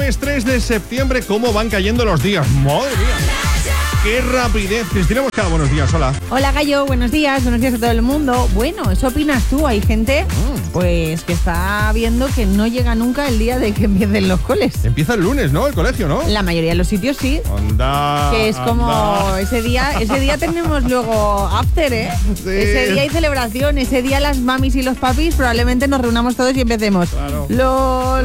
lunes 3 de septiembre, ¿cómo van cayendo los días? ¡Madre mía! ¡Qué rapidez! Cristina Moscada, buenos días, hola. Hola, Gallo, buenos días a todo el mundo. Bueno, eso opinas tú, hay gente pues que está viendo que no llega nunca el día de que empiecen los coles. Empieza el lunes, ¿no? El colegio, ¿no? La mayoría de los sitios sí. Anda, que es como ese día tenemos luego after, ¿eh? Sí. Ese día hay celebración, ese día las mamis y los papis probablemente nos reunamos todos y empecemos. Claro. Lo.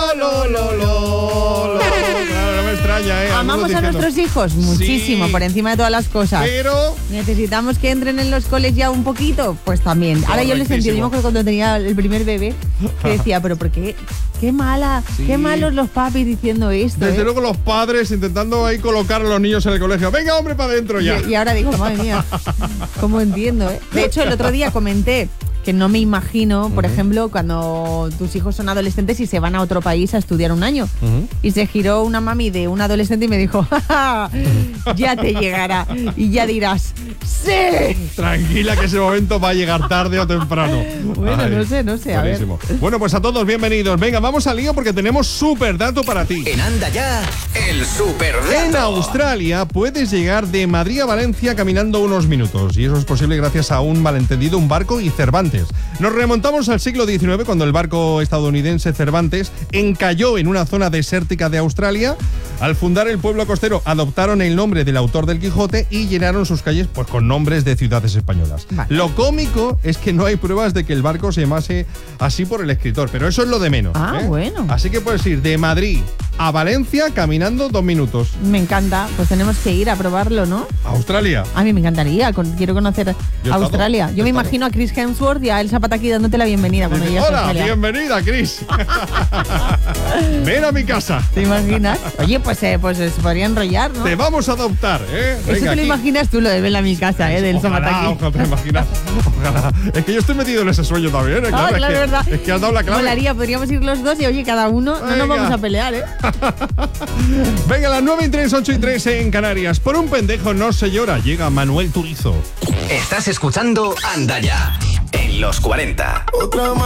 Claro, no me extraña, ¿eh? Amamos Algunos a diciendo, nuestros hijos muchísimo, sí, por encima de todas las cosas. pero ¿Necesitamos que entren en los coles ya un poquito? Pues también. Ahora yo les entiendo. Yo me acuerdo cuando tenía el primer bebé que decía, pero ¿por qué? Qué mala, Sí. qué malos los papis diciendo esto. desde luego los padres intentando ahí colocar a los niños en el colegio. Venga, hombre, para adentro ya. Y ahora digo, madre mía, ¿cómo entiendo? De hecho, el otro día comenté que no me imagino, por ejemplo, cuando tus hijos son adolescentes y se van a otro país a estudiar un año. Y se giró una mami de un adolescente y me dijo, ¡ja, ja! Ya te llegará. Y ya dirás, ¡sí! Tranquila, que ese momento va a llegar tarde o temprano. Bueno, Ay, no sé, a ver. buenísimo. Bueno, pues a todos bienvenidos. Venga, vamos al lío porque tenemos súper dato para ti. En Anda Ya, el superdato. En Australia puedes llegar de Madrid a Valencia caminando unos minutos, y eso es posible gracias a un malentendido, un barco y Cervantes. Nos remontamos al siglo XIX, cuando el barco estadounidense Cervantes encalló en una zona desértica de Australia. Al fundar el pueblo costero adoptaron el nombre del autor del Quijote y llenaron sus calles pues con nombres de ciudades españolas. Vale. Lo cómico es que no hay pruebas de que el barco se llamase así por el escritor, pero eso es lo de menos. Bueno. Así que puedes ir de Madrid a Valencia caminando 2 minutos. Me encanta, pues tenemos que ir a probarlo, ¿no? Australia. A mí me encantaría, quiero conocer Yo he Australia. estado. Yo me imagino a Chris Hemsworth y a Elsa Pataki dándote la bienvenida cuando llegas a Hola, Australia. bienvenida, Chris. Ven a mi casa. ¿Te imaginas? Oye, pues se podría enrollar, ¿no? Te vamos a adoptar, ¿eh? Eso te lo aquí. imaginas tú, lo de ven a mi casa, de Elsa Pataki. Ojalá, te imaginas. Ojalá. Es que yo estoy metido en ese sueño también, ¿eh? Claro, es que, verdad. Es que has dado la clave. Molaría, podríamos ir los dos y oye, cada uno, no Venga. nos vamos a pelear, ¿eh? Venga, las 9:03, 8:03 en Canarias. Por un pendejo no se llora. Llega Manuel Turizo. Estás escuchando Anda Ya, en los 40.